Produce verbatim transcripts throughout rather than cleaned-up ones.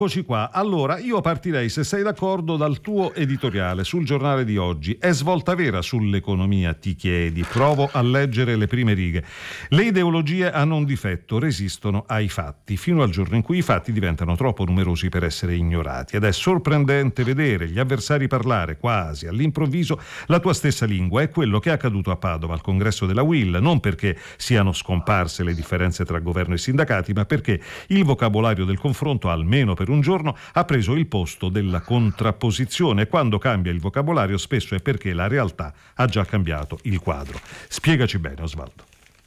Eccoci qua. Allora, io partirei, se sei d'accordo, dal tuo editoriale sul giornale di oggi. È svolta vera sull'economia, ti chiedi. Provo a leggere le prime righe. Le ideologie hanno un difetto, resistono ai fatti, fino al giorno in cui i fatti diventano troppo numerosi per essere ignorati. Ed è sorprendente vedere gli avversari parlare quasi all'improvviso la tua stessa lingua. È quello che è accaduto a Padova al congresso della U I L, non perché siano scomparse le differenze tra governo e sindacati, ma perché il vocabolario del confronto, almeno per un giorno, ha preso il posto della contrapposizione. Quando cambia il vocabolario spesso è perché la realtà ha già cambiato il quadro. Spiegaci bene, Osvaldo.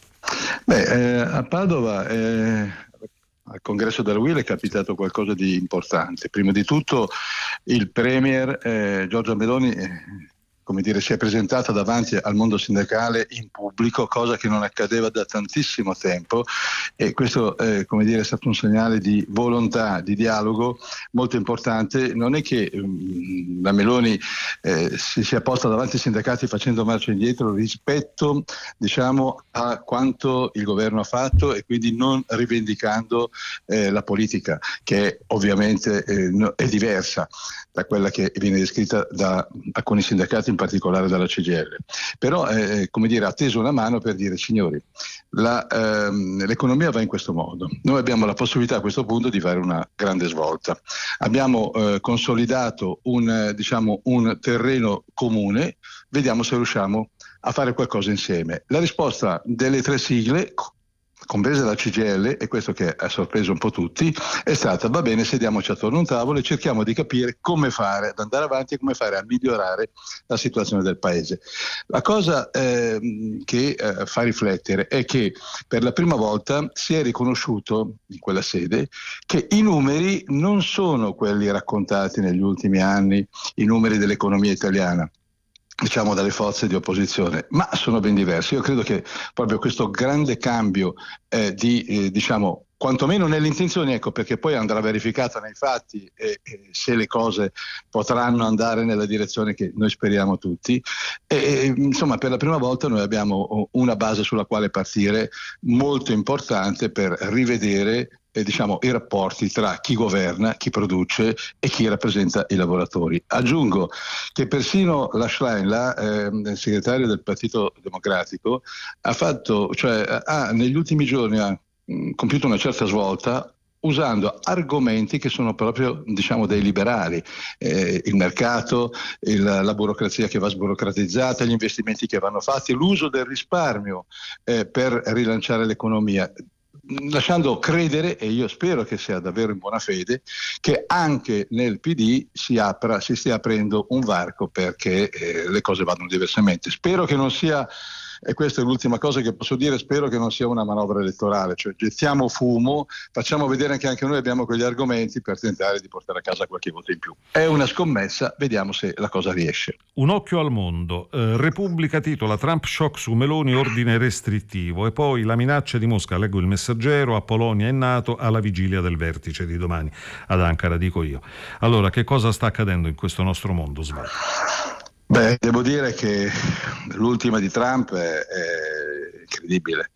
Beh, eh, a Padova eh, al congresso della U I L è capitato qualcosa di importante. Prima di tutto il premier eh, Giorgia Meloni eh, come dire, si è presentata davanti al mondo sindacale in pubblico, cosa che non accadeva da tantissimo tempo, e questo eh, come dire, è stato un segnale di volontà, di dialogo molto importante. Non è che um, la Meloni eh, si sia posta davanti ai sindacati facendo marcia indietro rispetto, diciamo, a quanto il governo ha fatto, e quindi non rivendicando eh, la politica, che ovviamente eh, no, è diversa da quella che viene descritta da alcuni sindacati, in particolare dalla C G I L. Però eh, come dire, ha teso una mano per dire: signori, la, ehm, l'economia va in questo modo, noi abbiamo la possibilità a questo punto di fare una grande svolta, abbiamo eh, consolidato un, eh, diciamo, un terreno comune, vediamo se riusciamo a fare qualcosa insieme. La risposta delle tre sigle, compresa la C G I L, e questo che ha sorpreso un po' tutti, è stata: va bene, sediamoci attorno a un tavolo e cerchiamo di capire come fare ad andare avanti e come fare a migliorare la situazione del paese. La cosa eh, che eh, fa riflettere è che per la prima volta si è riconosciuto in quella sede che i numeri non sono quelli raccontati negli ultimi anni, i numeri dell'economia italiana, diciamo dalle forze di opposizione, ma sono ben diversi. Io credo che proprio questo grande cambio eh, di eh, diciamo quantomeno nelle intenzioni, ecco, perché poi andrà verificata nei fatti e, e se le cose potranno andare nella direzione che noi speriamo tutti, e insomma per la prima volta noi abbiamo una base sulla quale partire molto importante per rivedere Eh, diciamo i rapporti tra chi governa, chi produce e chi rappresenta i lavoratori. Aggiungo che persino la Schlein, la eh, segretaria del Partito Democratico, ha fatto, cioè ha negli ultimi giorni ha mh, compiuto una certa svolta usando argomenti che sono proprio, diciamo, dei liberali, eh, il mercato, il, la burocrazia che va sburocratizzata, gli investimenti che vanno fatti, l'uso del risparmio eh, per rilanciare l'economia, lasciando credere, e io spero che sia davvero in buona fede, che anche nel P D si apra, si stia aprendo un varco perché eh, le cose vadano diversamente. Spero che non sia, e questa è l'ultima cosa che posso dire, spero che non sia una manovra elettorale, cioè gettiamo fumo, facciamo vedere che anche noi abbiamo quegli argomenti per tentare di portare a casa qualche voto in più. È una scommessa, vediamo se la cosa riesce. Un occhio al mondo. Eh, Repubblica titola: Trump shock su Meloni, ordine restrittivo, e poi la minaccia di Mosca, leggo il Messaggero, a Polonia e NATO alla vigilia del vertice di domani ad Ankara, dico io. Allora, che cosa sta accadendo in questo nostro mondo, Svaldo? Beh, devo dire che l'ultima di Trump è, è incredibile.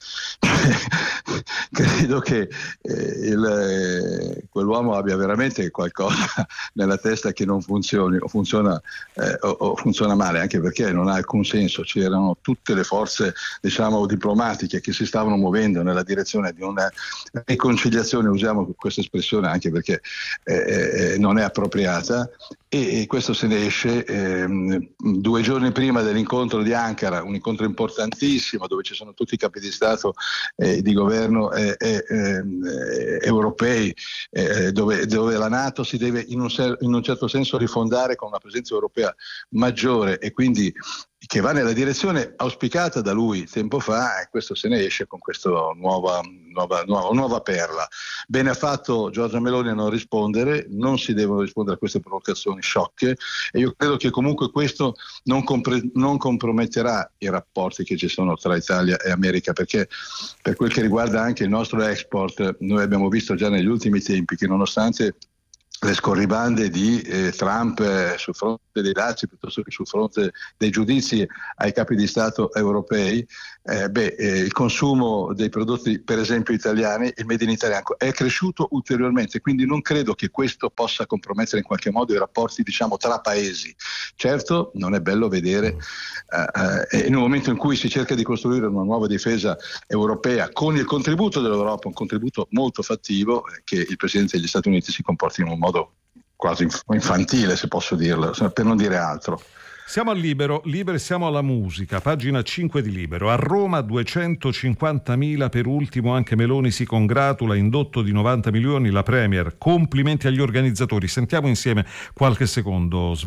Credo che eh, il, eh, quell'uomo abbia veramente qualcosa nella testa che non funzioni o funziona, eh, o, o funziona male, anche perché non ha alcun senso. C'erano tutte le forze, diciamo, diplomatiche che si stavano muovendo nella direzione di una riconciliazione, usiamo questa espressione anche perché eh, non è appropriata, e, e questo se ne esce ehm, due giorni prima dell'incontro di Ankara, un incontro importantissimo dove ci sono tutti i capi di Stato e eh, di governo eh, eh, eh, europei, eh, dove, dove la NATO si deve in un, ser- in un certo senso rifondare con una presenza europea maggiore, e quindi che va nella direzione auspicata da lui tempo fa, e questo se ne esce con questa nuova, nuova, nuova, nuova perla. Bene ha fatto Giorgia Meloni a non rispondere, non si devono rispondere a queste provocazioni sciocche, e io credo che comunque questo non, compre- non comprometterà i rapporti che ci sono tra Italia e America, perché per quel che riguarda anche il nostro export, noi abbiamo visto già negli ultimi tempi che nonostante le scorribande di eh, Trump eh, sul fronte dei dazi piuttosto che sul fronte dei giudizi ai capi di Stato europei, eh, beh, eh, il consumo dei prodotti, per esempio italiani, il made in Italy è cresciuto ulteriormente, quindi non credo che questo possa compromettere in qualche modo i rapporti, diciamo, tra paesi. Certo, non è bello vedere eh, eh, in un momento in cui si cerca di costruire una nuova difesa europea con il contributo dell'Europa, un contributo molto fattivo, eh, che il Presidente degli Stati Uniti si comporti in un modo quasi infantile, se posso dirlo, per non dire altro. Siamo al Libero, Libero, siamo alla musica, pagina cinque di Libero. A Roma duecentocinquantamila per ultimo, anche Meloni si congratula, indotto di novanta milioni la Premier. Complimenti agli organizzatori. Sentiamo insieme qualche secondo.